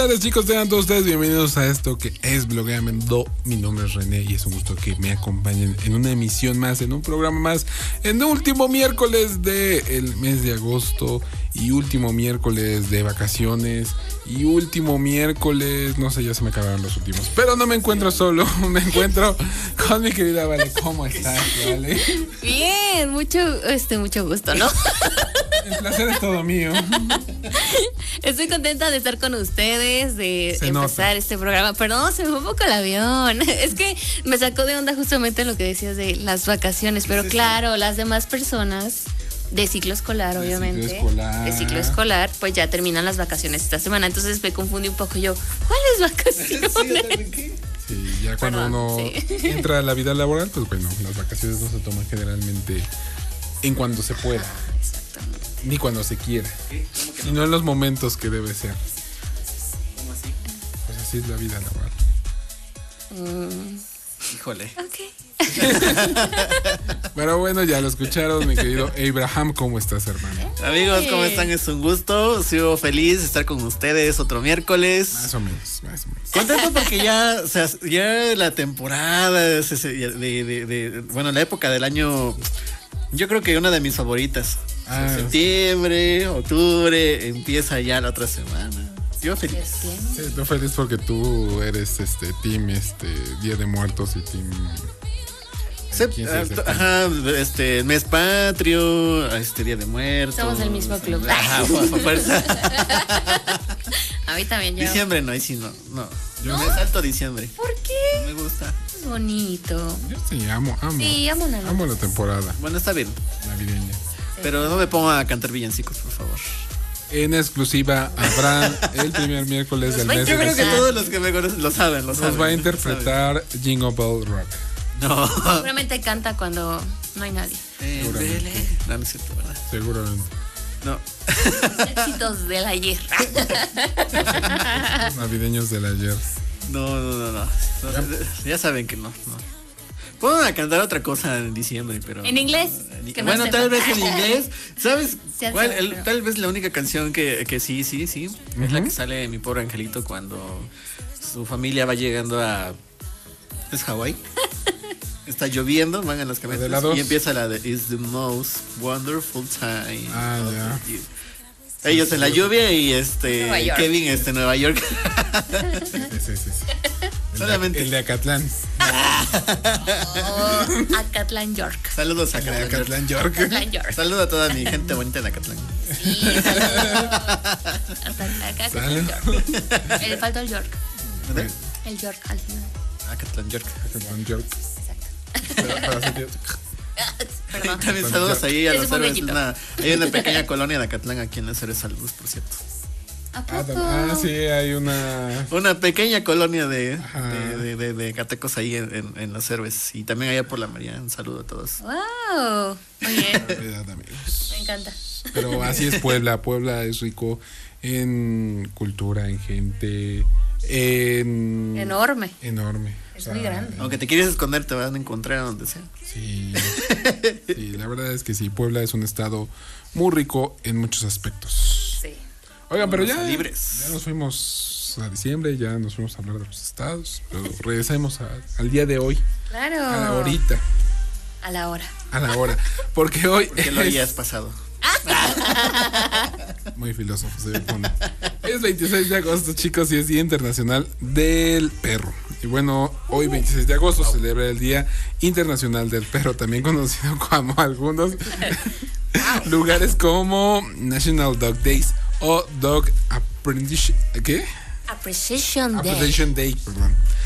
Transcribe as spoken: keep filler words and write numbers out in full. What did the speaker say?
Hola chicos, sean todos ustedes bienvenidos a esto que es Blogueame. Mi nombre es René y es un gusto que me acompañen en una emisión más, en un programa más, en el último miércoles del mes de agosto y último miércoles de vacaciones y último miércoles, no sé, ya se me acabaron los últimos, pero no me encuentro solo, me encuentro con mi querida Vale. ¿Cómo estás, Vale? Bien, mucho, este, mucho gusto, ¿no? El placer es todo mío. Estoy contenta de estar con ustedes, de Se empezar nota. este programa. Perdón, se me fue un poco el avión. Es que me sacó de onda justamente lo que decías de las vacaciones. Pero claro, las demás personas de ciclo escolar, De obviamente. ciclo escolar. De ciclo escolar, pues ya terminan las vacaciones esta semana. Entonces me confundí un poco yo. ¿Cuáles vacaciones? Sí, ya cuando Perdón, uno sí. entra a la vida laboral, pues bueno, las vacaciones no se toman generalmente en cuando se pueda, Exactamente. ni cuando se quiera, sino en los momentos que debe ser. ¿Cómo así? Pues así es la vida laboral. Mm, Híjole. ok. Pero bueno, ya lo escucharon, mi querido Abraham. ¿Cómo estás, hermano? Amigos, ¿cómo están? Es un gusto. Sigo feliz de estar con ustedes otro miércoles. Más o menos, más o menos. Contento porque ya, o sea, ya la temporada, es ese- de, de- de- bueno, la época del año, yo creo que una de mis favoritas. O sea, Ah, septiembre, octubre, empieza ya la otra semana. Yo feliz. Septiembre. Sí, estoy feliz porque tú eres este team este Día de Muertos y team Sep- quince ah, de septiembre. ajá, este mes patrio, este Día de Muertos. Somos el mismo club. Ajá, fu- fu- fuerza. A mí también ya. Diciembre no, ahí sí no, no. Yo- Me salto diciembre. ¿Por qué? Me gusta. Es bonito. Yo sí amo, amo. Sí, amo Navidad. Amo la temporada Bueno, está bien. navideña. Pero no me pongo a cantar villancicos, por favor. En exclusiva habrá el primer miércoles del Pues mes Yo de creo que diciembre. todos los que me conocen lo saben, lo saben. Nos va a lo interpretar Jingle Bell Rock. saben. No. Seguramente canta cuando no hay nadie. Eh, Seguramente. vele. No, no es cierto, ¿verdad? Seguramente. No. Éxitos del ayer. Los navideños del ayer. No, no, no, no. No, Ya saben que no, no. Puedo cantar otra cosa en diciembre, pero. En inglés. Que no Bueno, sepa. tal vez en inglés. ¿Sabes? Sí, cuál? sabe, El- pero- tal vez la única canción que, que sí, sí, sí. Es la Ujú. que sale en Mi Pobre Angelito cuando su familia va llegando a. ¿Es Hawái? Está lloviendo, van en las de la camionetas dos. y empieza la de It's the most wonderful time. Ah, of ya. the year. Ellos en la lluvia y este Nueva York. Kevin este en Nueva York. Sí, sí, sí, sí. El de, Solamente. el de Acatlán. Oh, Acatlán, York. Saludos a El de Acatlán. Acatlán, York. Acatlán, York. Saludos a toda mi gente bonita de Acatlán. Sí, saludos. Hasta acá, Acatlán, York. Le faltó el York. ¿Verdad? El York al final. Acatlán York. Acatlán, York. Exacto. Para- para hacer- Perdón. También Acatlán saludos York. ahí a Es los un héroes. gallito. Una- hay una pequeña colonia de Acatlán aquí en los héroes. Saludos, por cierto. ¿A Ah, poco? tam- ah, sí, hay una. Una pequeña colonia de, Ajá. de, de, de- de catecos ahí en, en, en los héroes. Y también allá por la María. Un saludo a todos. Wow. Muy bien. Navidad, amigos. Me encanta. Pero así es Puebla. Puebla es rico en cultura, en gente, en. Enorme. Enorme. Es muy grande. Aunque te quieres esconder, te van a encontrar a donde sea. Sí, sí, la verdad es que sí, Puebla es un estado muy rico en muchos aspectos. Sí. Oigan, pero Vámonos ya, a libres. ya nos fuimos a diciembre, ya nos fuimos a hablar de los estados, pero regresemos a- al día de hoy, Claro. a la horita, A la hora. a la hora, porque hoy Porque lo es hayas pasado. muy filósofo, se pone. Es veintiséis de agosto, chicos, y es Día Internacional del Perro. Y bueno, hoy veintiséis de agosto se celebra el Día Internacional del Perro, también conocido como algunos lugares como National Dog Days o Dog Appreciation, ¿qué? Appreciation Day. Appreciation Day, perdón.